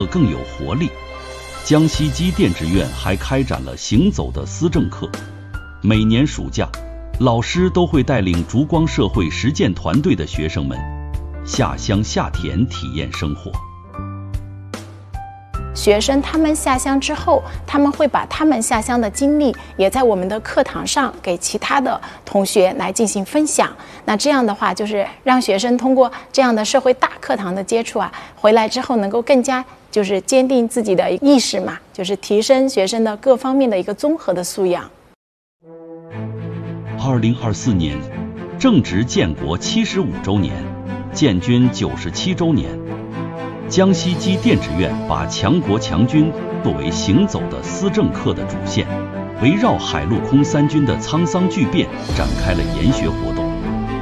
更有活力。江西机电职院还开展了行走的思政课，每年暑假，老师都会带领烛光社会实践团队的学生们下乡下田体验生活。 学生他们下乡之后，他们会把他们下乡的经历也在我们的课堂上给其他的同学来进行分享。那这样的话，就是让学生通过这样的社会大课堂的接触啊，回来之后能够更加就是坚定自己的意识嘛，就是提升学生的各方面的一个综合的素养。 2024年，正值建国75周年，建军97周年。江西机电职院把强国强军作为行走的思政课的主线，围绕海陆空三军的沧桑巨变展开了研学活动。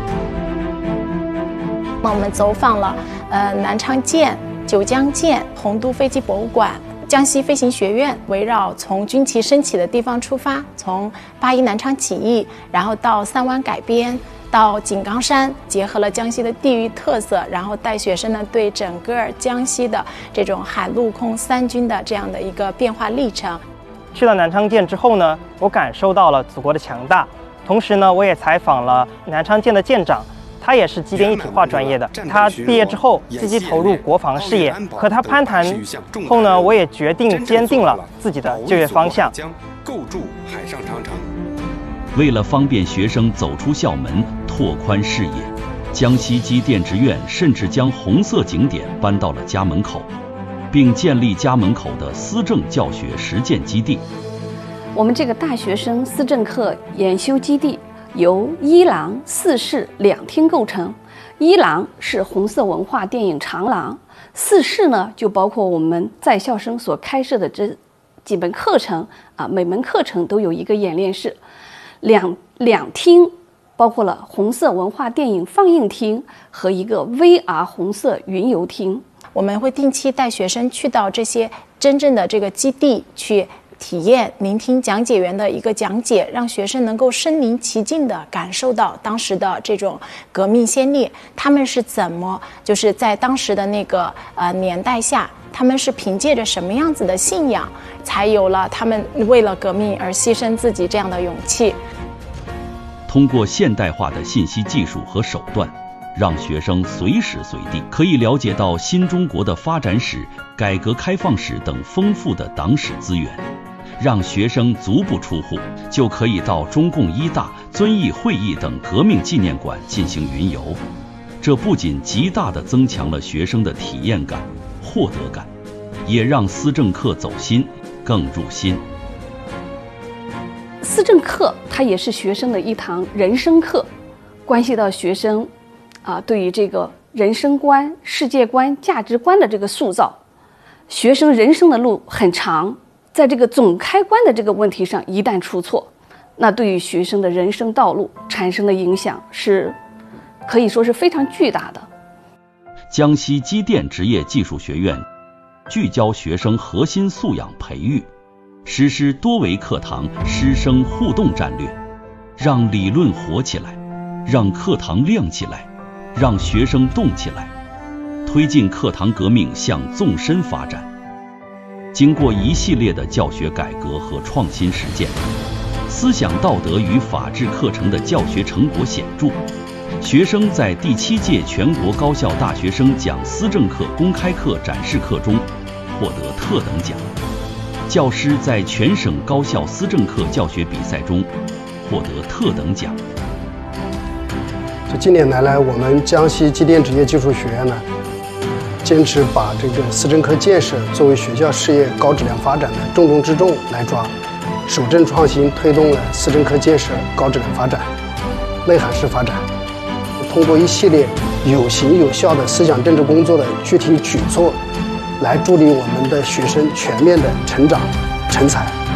我们走访了南昌舰、九江舰、洪都飞机博物馆、江西飞行学院，围绕从军旗升起的地方出发，从8·1南昌起义，然后到3湾改编，到井冈山，结合了江西的地域特色，然后带学生呢对整个江西的这种海陆空三军的这样的一个变化历程。 去了南昌舰之后呢，我感受到了祖国的强大，同时呢，我也采访了南昌舰的舰长。他也是机电一体化专业的，他毕业之后积极投入国防事业。和他攀谈后呢，我也决定坚定了自己的就业方向。 构筑海上长城。 为了方便学生走出校门、拓宽视野，江西机电职院甚至将红色景点搬到了家门口，并建立家门口的思政教学实践基地。 我们这个大学生思政课研修基地由一廊、四室2厅构成。一廊是红色文化电影长廊，四室呢就包括我们在校生所开设的这几门课程啊，每门课程都有一个演练室。两厅包括了红色文化电影放映厅和一个 VR 红色云游厅。 我们会定期带学生去到这些真正的这个基地去体验，聆听讲解员的一个讲解，让学生能够身临其境地感受到当时的这种革命先烈，他们是怎么就是在当时的那个年代下，他们是凭借着什么样子的信仰，才有了他们为了革命而牺牲自己这样的勇气。 通过现代化的信息技术和手段，让学生随时随地可以了解到新中国的发展史、改革开放史等丰富的党史资源，让学生足不出户就可以到中共一大、遵义会议等革命纪念馆进行云游。这不仅极大地增强了学生的体验感、获得感，也让思政课走心，更入心。 思政课它也是学生的一堂人生课，关系到学生对于这个人生观、世界观、价值观的这个塑造。学生人生的路很长，在这个总开关的这个问题上一旦出错，那对于学生的人生道路产生的影响是可以说是非常巨大的。 江西机电职业技术学院聚焦学生核心素养培育，实施多维课堂师生互动战略，让理论活起来，让课堂亮起来，让学生动起来，推进课堂革命向纵深发展。经过一系列的教学改革和创新实践，思想道德与法治课程的教学成果显著。学生在第7届全国高校大学生讲思政课公开课展示课中获得特等奖，教师在全省高校思政课教学比赛中获得特等奖。 这近年来我们江西机电职业技术学院呢，坚持把这个思政课建设作为学校事业高质量发展的重中之重来抓，守正创新推动了思政课建设高质量发展、内涵式发展。通过一系列有形有效的思想政治工作的具体举措，来助力我们的学生全面的成长成才。